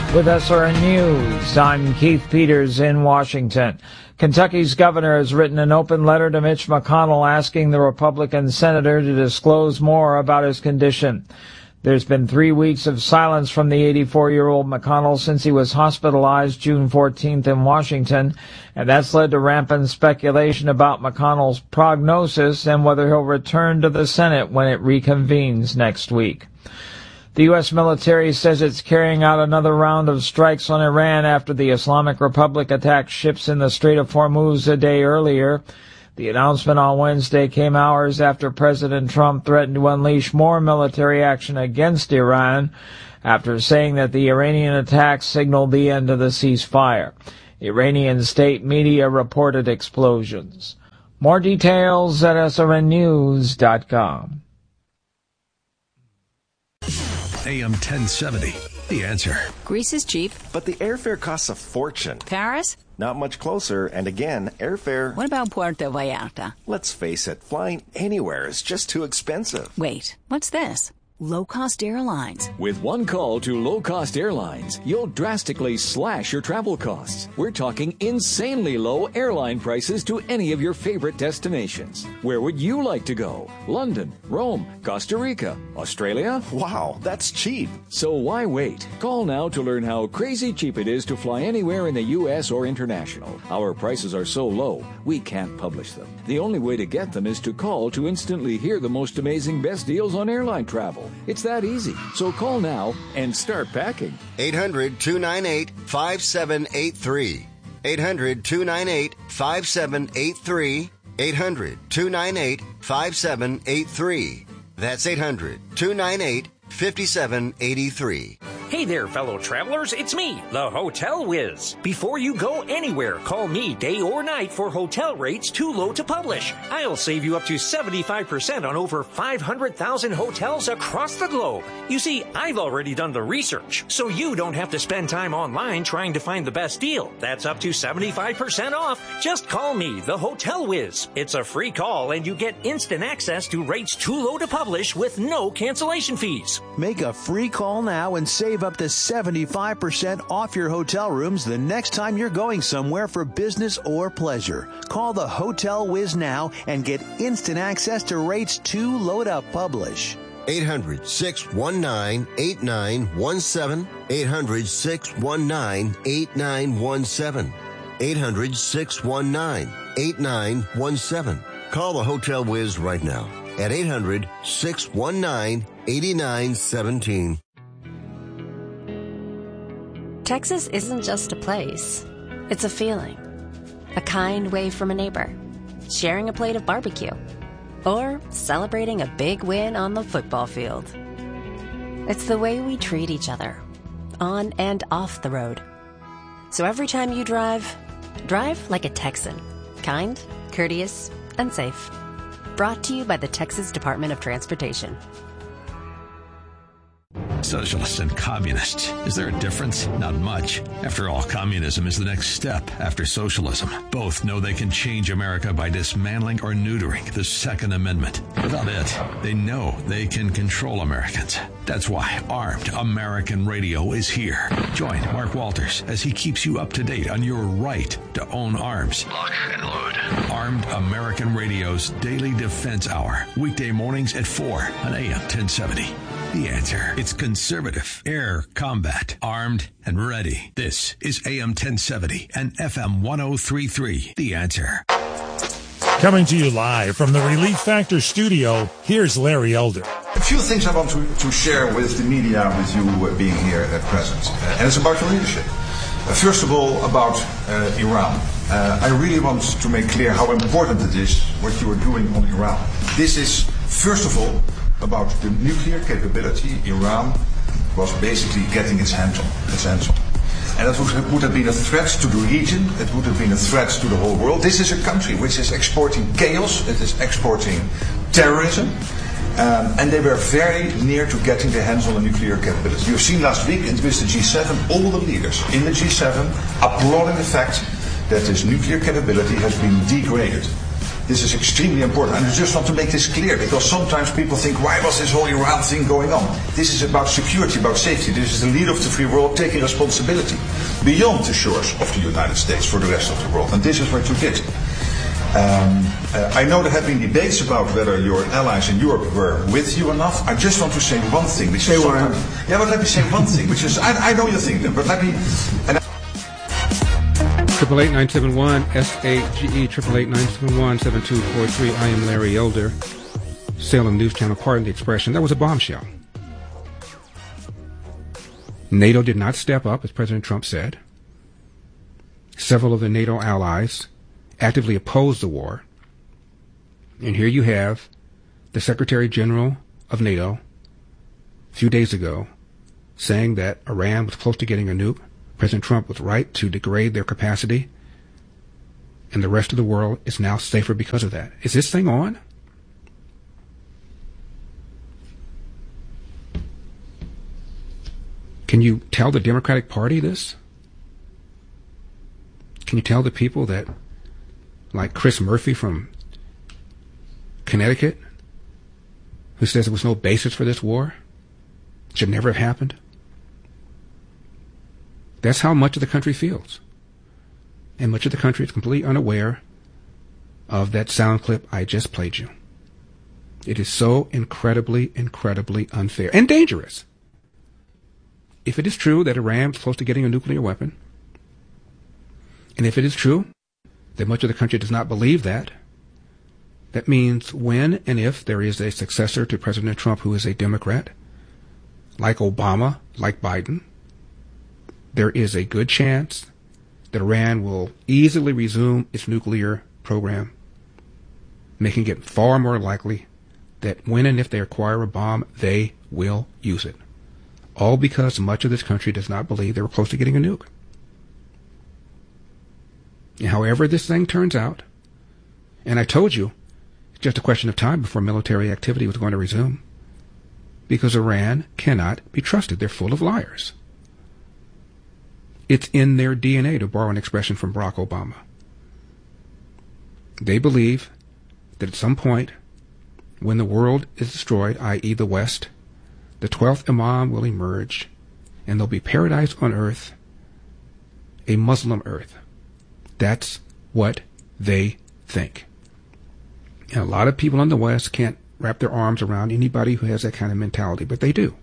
With SRN News, I'm Keith Peters in Washington. Kentucky's governor has written an open letter to Mitch McConnell asking the Republican senator to disclose more about his condition. There's been 3 weeks of silence from the 84-year-old McConnell since he was hospitalized June 14th in Washington, and that's led to rampant speculation about McConnell's prognosis and whether he'll return to the Senate when it reconvenes next week. The U.S. military says it's carrying out another round of strikes on Iran after the Islamic Republic attacked ships in the Strait of Hormuz a day earlier. The announcement on Wednesday came hours after President Trump threatened to unleash more military action against Iran after saying that the Iranian attack signaled the end of the ceasefire. Iranian state media reported explosions. More details at srnnews.com. AM 1070, The Answer. Greece is cheap, but the airfare costs a fortune. Paris? Not much closer, and again, airfare... What about Puerto Vallarta? Let's face it, flying anywhere is just too expensive. Wait, what's this? Low-cost airlines. With one call to low-cost airlines, you'll drastically slash your travel costs. We're talking insanely low airline prices to any of your favorite destinations. Where would you like to go? London, Rome, Costa Rica, Australia? Wow, that's cheap. So why wait? Call now to learn how crazy cheap it is to fly anywhere in the U.S. or international. Our prices are so low, we can't publish them. The only way to get them is to call to instantly hear the most amazing best deals on airline travel. It's that easy. So call now and start packing. 800-298-5783. 800-298-5783. 800-298-5783. That's 800-298-5783. Hey there, fellow travelers. It's me, the Hotel Whiz. Before you go anywhere, call me day or night for hotel rates too low to publish. I'll save you up to 75% on over 500,000 hotels across the globe. You see, I've already done the research, so you don't have to spend time online trying to find the best deal. That's up to 75% off. Just call me, the Hotel Whiz. It's a free call, and you get instant access to rates too low to publish with no cancellation fees. Make a free call now and save up to 75% off your hotel rooms the next time you're going somewhere for business or pleasure. Call the Hotel Whiz now and get instant access to rates too low to publish. 800-619-8917. 800-619-8917. 800-619-8917. Call the Hotel Whiz right now at 800-619-8917. Texas isn't just a place. It's a feeling. A kind wave from a neighbor. Sharing a plate of barbecue. Or celebrating a big win on the football field. It's the way we treat each other. On and off the road. So every time you drive like a Texan. Kind, courteous, and safe. Brought to you by the Texas Department of Transportation. Socialists and communists. Is there a difference? Not much. After all, communism is the next step after socialism. Both know they can change America by dismantling or neutering the Second Amendment. Without it, they know they can control Americans. That's why Armed American Radio is here. Join Mark Walters as he keeps you up to date on your right to own arms. Lock and load. Armed American Radio's Daily Defense Hour. Weekday mornings at 4 on AM 1070. The Answer. It's conservative air combat. Armed and ready. This is AM 1070 and FM 1033. The Answer. Coming to you live from the Relief Factor studio, here's Larry Elder. A few things I want to share with the media, with you being here at present. And it's about your leadership. First of all, about Iran. I really want to make clear how important it is what you are doing on Iran. This is, first of all, about the nuclear capability Iran was basically getting its hands on. And that would have been a threat to the region, it would have been a threat to the whole world. This is a country which is exporting chaos, it is exporting terrorism, and they were very near to getting their hands on the nuclear capability. You've seen last week with the G7, all the leaders in the G7 applauding the fact that this nuclear capability has been degraded. This is extremely important, and I just want to make this clear, because sometimes people think, why was this whole Iran thing going on? This is about security, about safety. This is the leader of the free world taking responsibility beyond the shores of the United States for the rest of the world, and this is what you did. I know there have been debates about whether your allies in Europe were with you enough. I just want to say one thing, which is yeah, but let me say one thing, which is I know you think that, but let me. 888-971 SAGE 888-971-7243. I am Larry Elder, Salem News Channel. Pardon the expression. That was a bombshell. NATO did not step up, as President Trump said. Several of the NATO allies actively opposed the war. And here you have the Secretary General of NATO a few days ago saying that Iran was close to getting a nuke. President Trump was right to degrade their capacity, and the rest of the world is now safer because of that. Is this thing on? Can you tell the Democratic Party this? Can you tell the people that, like Chris Murphy from Connecticut, who says there was no basis for this war, should never have happened? That's how much of the country feels. And much of the country is completely unaware of that sound clip I just played you. It is so incredibly, incredibly unfair and dangerous. If it is true that Iran is close to getting a nuclear weapon, and if it is true that much of the country does not believe that, that means when and if there is a successor to President Trump who is a Democrat, like Obama, like Biden, there is a good chance that Iran will easily resume its nuclear program, making it far more likely that when and if they acquire a bomb, they will use it. All because much of this country does not believe they were close to getting a nuke. And however this thing turns out, and I told you, it's just a question of time before military activity was going to resume, because Iran cannot be trusted. They're full of liars. It's in their DNA, to borrow an expression from Barack Obama. They believe that at some point, when the world is destroyed, i.e. the West, the 12th Imam will emerge, and there'll be paradise on earth, a Muslim earth. That's what they think. And a lot of people in the West can't wrap their arms around anybody who has that kind of mentality, but they do.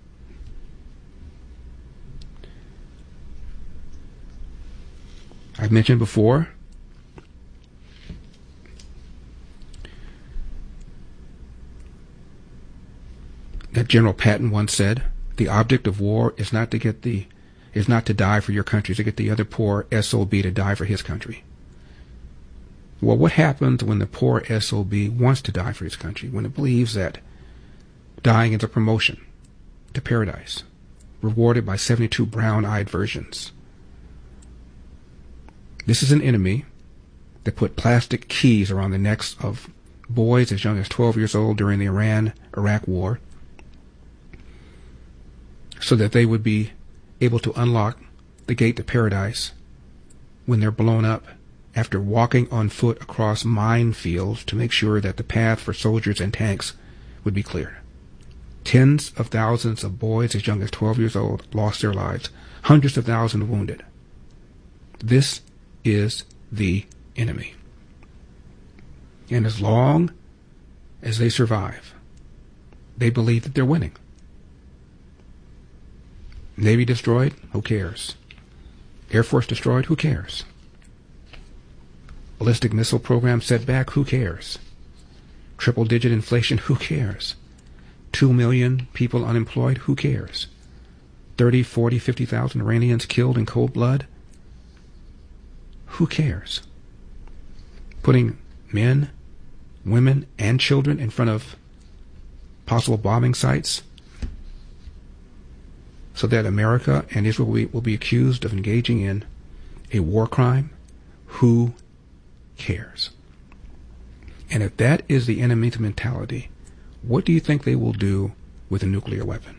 I've mentioned before that General Patton once said, "The object of war is not to die for your country, to get the other poor SOB to die for his country." Well, what happens when the poor SOB wants to die for his country, when it believes that dying is a promotion to paradise, rewarded by 72 brown-eyed virgins? This is an enemy that put plastic keys around the necks of boys as young as 12 years old during the Iran-Iraq war, so that they would be able to unlock the gate to paradise when they're blown up after walking on foot across minefields to make sure that the path for soldiers and tanks would be clear. Tens of thousands of boys as young as 12 years old lost their lives, hundreds of thousands wounded. This is the enemy. And as long as they survive, they believe that they're winning. Navy destroyed? Who cares? Air Force destroyed? Who cares? Ballistic missile program set back? Who cares? Triple-digit inflation? Who cares? 2 million people unemployed? Who cares? 30, 40, 50,000 Iranians killed in cold blood? Who cares? Putting men, women, and children in front of possible bombing sites so that America and Israel will be accused of engaging in a war crime? Who cares? And if that is the enemy's mentality, what do you think they will do with a nuclear weapon?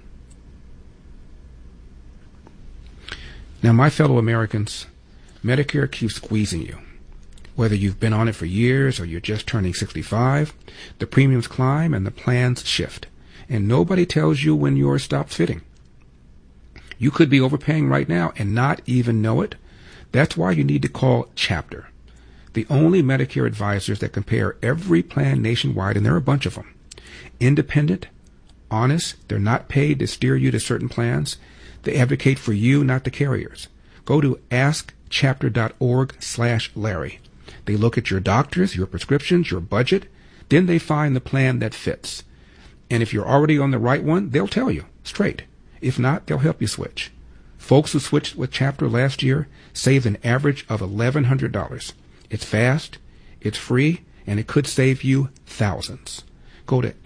Now, my fellow Americans, Medicare keeps squeezing you. Whether you've been on it for years or you're just turning 65, the premiums climb and the plans shift. And nobody tells you when yours stops fitting. You could be overpaying right now and not even know it. That's why you need to call Chapter, the only Medicare advisors that compare every plan nationwide, and there are a bunch of them. Independent, honest, they're not paid to steer you to certain plans. They advocate for you, not the carriers. Go to askchapter.org/Larry. They look at your doctors, your prescriptions, your budget. Then they find the plan that fits. And if you're already on the right one, they'll tell you straight. If not, they'll help you switch. Folks who switched with Chapter last year saved an average of $1,100. It's fast, it's free, and it could save you thousands. Go to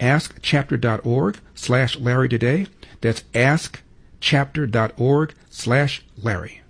askchapter.org/Larry today. That's askchapter.org/Larry.